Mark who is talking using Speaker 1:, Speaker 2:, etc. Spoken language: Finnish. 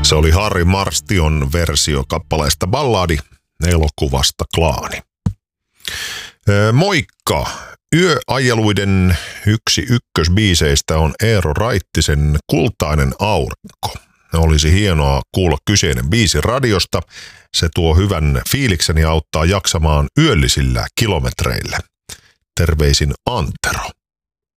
Speaker 1: Se oli Harry Marstion versio kappaleesta Balladi elokuvasta Klaani. Moikka! Yöajeluiden yksi ykkösbiiseistä on Eero Raittisen Kultainen aurinko. Olisi hienoa kuulla kyseinen biisi radiosta. Se tuo hyvän fiiliksen ja auttaa jaksamaan yöllisillä kilometreillä. Terveisin Antero.